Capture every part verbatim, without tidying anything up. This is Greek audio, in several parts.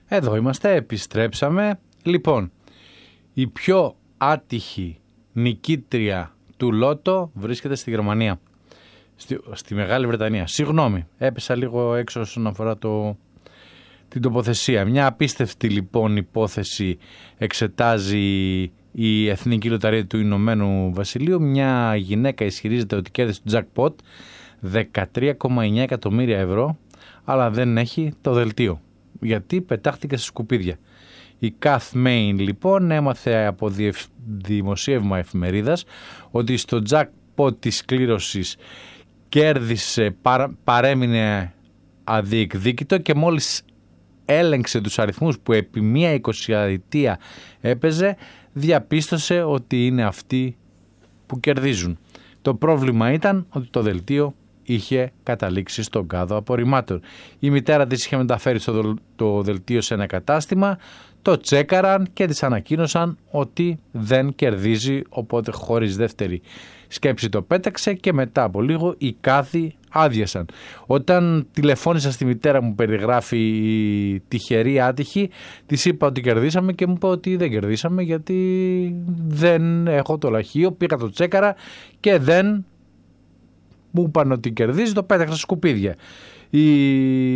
Εδώ είμαστε, επιστρέψαμε. Λοιπόν, η πιο άτυχη νικήτρια του Λότο βρίσκεται στη Γερμανία, στη, στη Μεγάλη Βρετανία. Συγγνώμη, έπεσα λίγο έξω όσον αφορά το, την τοποθεσία. Μια απίστευτη λοιπόν υπόθεση εξετάζει η Εθνική Λοταρία του Ηνωμένου Βασιλείου. Μια γυναίκα ισχυρίζεται ότι κέρδισε το jackpot δεκατρία κόμμα εννιά εκατομμύρια ευρώ, αλλά δεν έχει το δελτίο, γιατί πετάχτηκε σε σκουπίδια. Η Kath Main λοιπόν έμαθε από δημοσίευμα εφημερίδας ότι στο jackpot της κλήρωσης κέρδισε, παρά, παρέμεινε αδιεκδίκητο και μόλις έλεγξε τους αριθμούς που επί μία εικοσιαετία έπαιζε, διαπίστωσε ότι είναι αυτοί που κερδίζουν. Το πρόβλημα ήταν ότι το δελτίο είχε καταλήξει στον κάδο απορριμμάτων. Η μητέρα της είχε μεταφέρει στο το δελτίο σε ένα κατάστημα, το τσέκαραν και της ανακοίνωσαν ότι δεν κερδίζει, οπότε χωρίς δεύτερη σκέψη το πέταξε και μετά από λίγο οι κάδοι άδειασαν. Όταν τηλεφώνησα στη μητέρα μου, περιγράφει η τυχερή άτυχη, της είπα ότι κερδίσαμε και μου είπε ότι δεν κερδίσαμε γιατί δεν έχω το λαχείο, πήγα το τσέκαρα και δεν μου είπαν ότι κερδίζει, το πέταξα σκουπίδια. Η,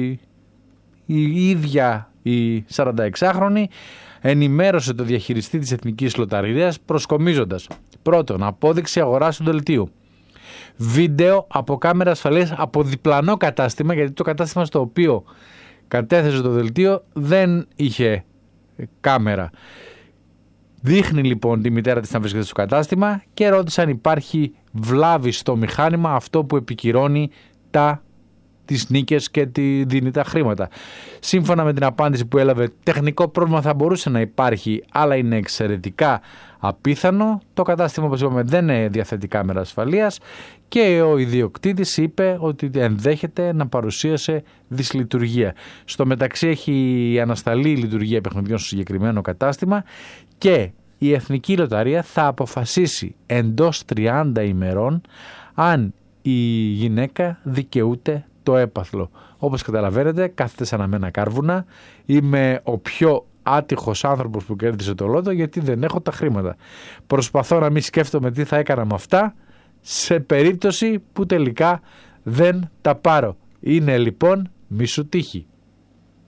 η ίδια η σαρανταεξάχρονη ενημέρωσε το διαχειριστή της Εθνικής Λοταρίας προσκομίζοντας: πρώτον, απόδειξη αγοράς του δελτίου, βίντεο από κάμερα ασφαλείας από διπλανό κατάστημα, γιατί το κατάστημα στο οποίο κατέθεσε το δελτίο δεν είχε κάμερα. Δείχνει λοιπόν τη μητέρα της να βρίσκεται στο κατάστημα και ρώτησε αν υπάρχει βλάβη στο μηχάνημα, αυτό που επικυρώνει τα, τις νίκες και τη, δίνει τα χρήματα. Σύμφωνα με την απάντηση που έλαβε, τεχνικό πρόβλημα θα μπορούσε να υπάρχει, αλλά είναι εξαιρετικά απίθανο. Το κατάστημα, όπως είπαμε, δεν διαθέτει κάμερα ασφαλείας και ο ιδιοκτήτης είπε ότι ενδέχεται να παρουσίασε δυσλειτουργία. Στο μεταξύ έχει ανασταλεί η λειτουργία παιχνιδιών στο συγκεκριμένο κατάστημα και η Εθνική Λοταρία θα αποφασίσει εντός τριάντα ημερών αν η γυναίκα δικαιούται το έπαθλο. Όπως καταλαβαίνετε, κάθεται σαν αμένα κάρβουνα. Είμαι ο πιο άτυχος άνθρωπος που κέρδισε το Λότο, γιατί δεν έχω τα χρήματα. Προσπαθώ να μην σκέφτομαι τι θα έκανα με αυτά σε περίπτωση που τελικά δεν τα πάρω. Είναι λοιπόν μη σου τύχει.